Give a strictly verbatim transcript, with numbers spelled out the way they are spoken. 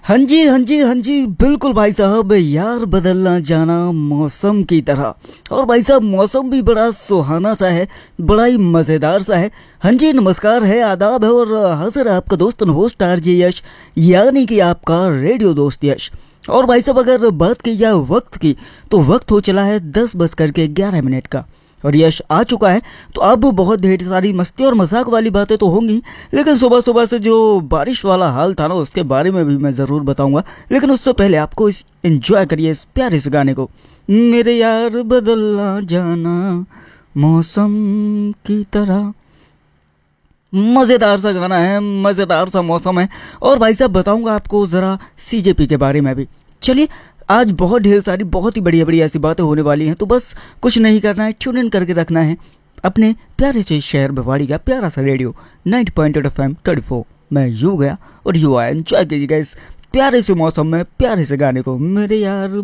हाँ जी हाँ जी हाँ जी बिल्कुल भाई साहब, यार बदलना जाना मौसम की तरह। और भाई साहब मौसम भी बड़ा सुहाना सा है, बड़ा ही मज़ेदार सा है। हाँ जी, नमस्कार है, आदाब है, और हाजिर है आपका दोस्त होस्ट आरजे यश, यानी कि आपका रेडियो दोस्त यश। और भाई साहब अगर बात की जाए वक्त की, तो वक्त हो चला है दस बज करके ग्यारह मिनट का, और यश आ चुका है। तो अब बहुत ढेर सारी मस्ती और मजाक वाली बातें तो होंगी, लेकिन सुबह सुबह से जो बारिश वाला हाल था ना, उसके बारे में भी मैं ज़रूर बताऊंगा। लेकिन उससे पहले आपको इस एंजॉय करिए इस प्यारे से गाने को। मेरे यार बदलना जाना मौसम की तरह। मज़ेदार सा गाना है, मज़ेदार सा मौसम है। और भाई साहब बताऊंगा आपको ज़रा सीजेपी के बारे में भी। चलिए, आज बहुत ढेर सारी बहुत ही बढ़िया बढ़िया ऐसी बातें होने वाली हैं, तो बस कुछ नहीं करना है, ट्यून इन करके रखना है अपने प्यारे से शहर भिवाड़ी का प्यारा सा radio ninety point eight F M thirty four. मैं यू गया और यू आया, एंजॉय कीजिएगा इस प्यारे से मौसम में प्यारे से गाने को। मेरे यार